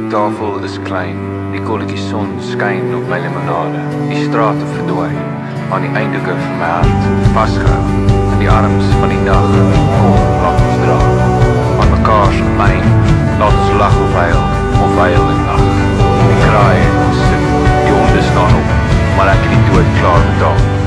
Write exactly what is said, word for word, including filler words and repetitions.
tafel is klein, die kolletjie son skyn op my limonade. Die strate verdwaai, maar die eindoeke vir my hart vasgehou in die arms van die dag.